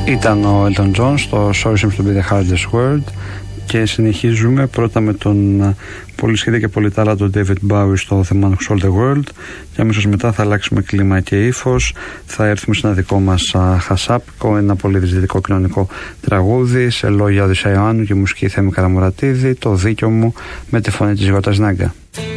Ήταν ο Elton John στο Sorry Seems to be the Hardest Word και συνεχίζουμε πρώτα με τον πολύ σχέδιο και πολύ τάλαντο David Bowie στο The Man Who Sold the World και αμέσως μετά θα αλλάξουμε κλίμα και ύφος, θα έρθουμε σε ένα δικό μας χασάπικο, ένα πολύ δυσδυτικό κοινωνικό τραγούδι σε λόγια Οδυσσέα Ιωάννου και μουσική Θέμη Καραμουρατίδη, το δίκιο μου με τη φωνή της Γιώτας Νάγκα.